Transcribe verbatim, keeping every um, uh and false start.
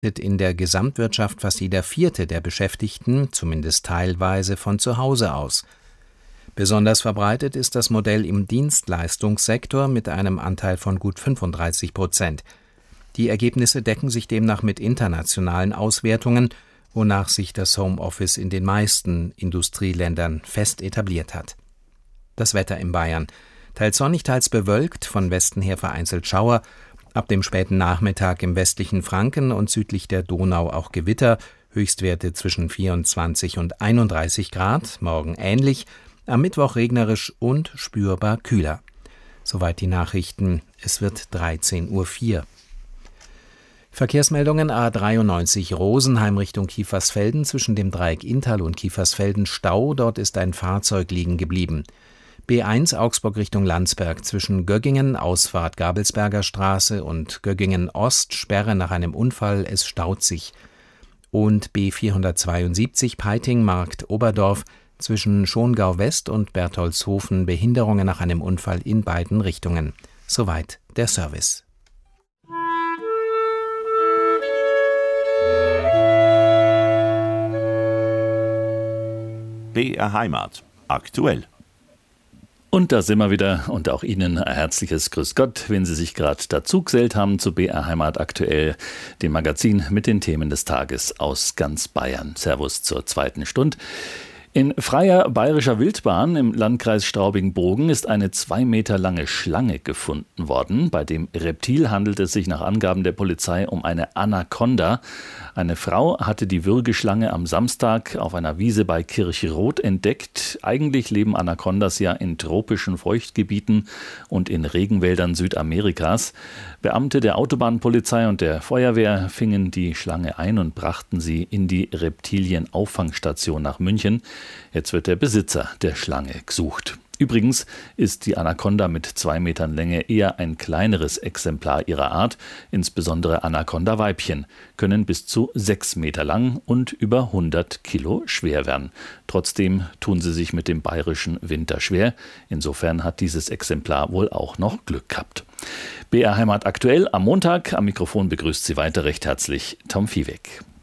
in der Gesamtwirtschaft fast jeder Vierte der Beschäftigten, zumindest teilweise, von zu Hause aus. Besonders verbreitet ist das Modell im Dienstleistungssektor mit einem Anteil von gut fünfunddreißig Prozent. Die Ergebnisse decken sich demnach mit internationalen Auswertungen, wonach sich das Homeoffice in den meisten Industrieländern fest etabliert hat. Das Wetter in Bayern: teils sonnig, teils bewölkt, von Westen her vereinzelt Schauer, ab dem späten Nachmittag im westlichen Franken und südlich der Donau auch Gewitter, Höchstwerte zwischen vierundzwanzig und einunddreißig Grad, morgen ähnlich, am Mittwoch regnerisch und spürbar kühler. Soweit die Nachrichten, es wird dreizehn Uhr vier. Verkehrsmeldungen: A dreiundneunzig Rosenheim Richtung Kiefersfelden, zwischen dem Dreieck Inntal und Kiefersfelden Stau, dort ist ein Fahrzeug liegen geblieben. B eins Augsburg Richtung Landsberg, zwischen Göggingen, Ausfahrt Gabelsberger Straße, und Göggingen Ost, Sperre nach einem Unfall, es staut sich. Und B vierhundertzweiundsiebzig Peiting Markt Oberdorf, zwischen Schongau West und Bertholdshofen, Behinderungen nach einem Unfall in beiden Richtungen. Soweit der Service. B R Heimat. Aktuell. Und da sind wir wieder, und auch Ihnen ein herzliches Grüß Gott, wenn Sie sich gerade dazu gesellt haben zu B R Heimat aktuell, dem Magazin mit den Themen des Tages aus ganz Bayern. Servus zur zweiten Stunde. In freier bayerischer Wildbahn im Landkreis Straubing-Bogen ist eine zwei Meter lange Schlange gefunden worden. Bei dem Reptil handelt es sich nach Angaben der Polizei um eine Anaconda. Eine Frau hatte die Würgeschlange am Samstag auf einer Wiese bei Kirchroth entdeckt. Eigentlich leben Anacondas ja in tropischen Feuchtgebieten und in Regenwäldern Südamerikas. Beamte der Autobahnpolizei und der Feuerwehr fingen die Schlange ein und brachten sie in die Reptilienauffangstation nach München. Jetzt wird der Besitzer der Schlange gesucht. Übrigens ist die Anaconda mit zwei Metern Länge eher ein kleineres Exemplar ihrer Art. Insbesondere Anaconda-Weibchen können bis zu sechs Meter lang und über hundert Kilo schwer werden. Trotzdem tun sie sich mit dem bayerischen Winter schwer. Insofern hat dieses Exemplar wohl auch noch Glück gehabt. B R Heimat aktuell am Montag. Am Mikrofon begrüßt Sie weiter recht herzlich Tom Viehweg.